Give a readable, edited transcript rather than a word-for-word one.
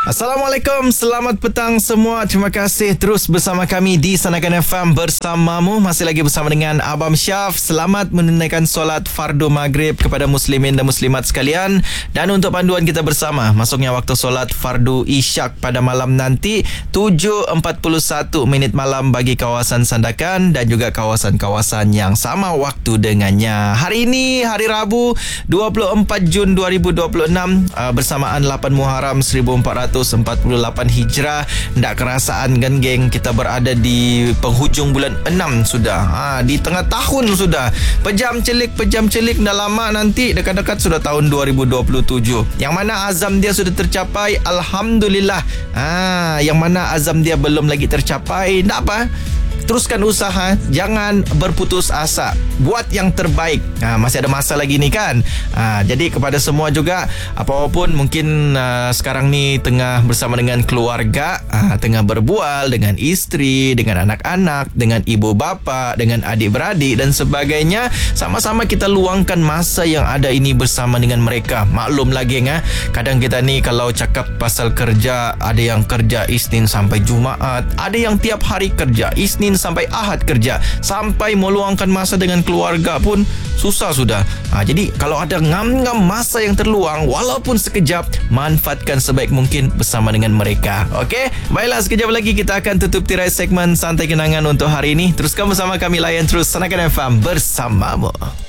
Assalamualaikum, selamat petang semua. Terima kasih terus bersama kami di Sanakan FM bersamamu. Masih lagi bersama dengan Abang Syaf. Selamat menunaikan solat fardu maghrib kepada muslimin dan muslimat sekalian. Dan untuk panduan kita bersama, masuknya waktu solat fardu isyak pada malam nanti 7.41 malam bagi kawasan Sandakan dan juga kawasan-kawasan yang sama waktu dengannya. Hari ini hari Rabu 24 Jun 2026 bersamaan 8 Muharram 1448 Hijrah. Tak kerasaan kan geng, kita berada di penghujung bulan 6 sudah. Di tengah tahun sudah. Pejam celik dah lama, nanti dekat-dekat sudah tahun 2027. Yang mana azam dia sudah tercapai, alhamdulillah. Yang mana azam dia belum lagi tercapai, tak apa. Teruskan usaha, jangan berputus asa. Buat yang terbaik. Masih ada masa lagi ni kan. Jadi kepada semua juga, apa-apapun mungkin sekarang ni tengah bersama dengan keluarga, tengah berbual dengan isteri, dengan anak-anak, dengan ibu bapa, dengan adik-beradik dan sebagainya. Sama-sama kita luangkan masa yang ada ini bersama dengan mereka. Maklum lagi kadang kita ni kalau cakap pasal kerja, ada yang kerja Isnin sampai Jumaat, ada yang tiap hari kerja Isnin sampai Ahad kerja, sampai meluangkan masa dengan keluarga pun susah sudah. Jadi kalau ada ngam-ngam masa yang terluang, walaupun sekejap, manfaatkan sebaik mungkin bersama dengan mereka. Okey, baiklah, sekejap lagi kita akan tutup tirai segmen Santai Kenangan untuk hari ini. Teruskan bersama kami, layan terus Sanakan FM bersamamu.